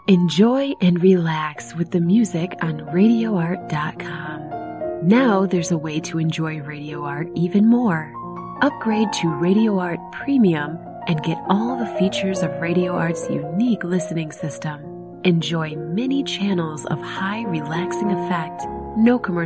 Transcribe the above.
Enjoy and relax with the music on RadioArt.com. Now there's a way to enjoy Radio Art even more. Upgrade to Radio Art Premium and get all the features of Radio Art's unique listening system. Enjoy many channels of high relaxing effect, no commercial